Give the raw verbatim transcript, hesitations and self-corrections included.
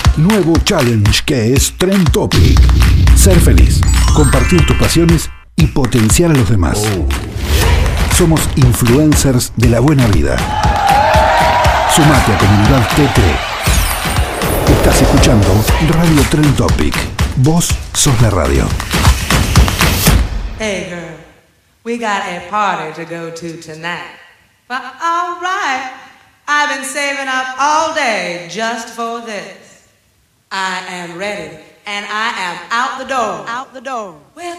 nuevo challenge que es Trend Topic. Ser feliz, compartir tus pasiones y potenciar a los demás. Oh. Somos influencers de la buena vida. Sumate a Comunidad T T. Estás escuchando Radio Trend Topic. Vos sos la radio. Hey girl, we got a party to go to tonight. But all right, I've been saving up all day just for this. I am ready, and I am out the door. Out the door. With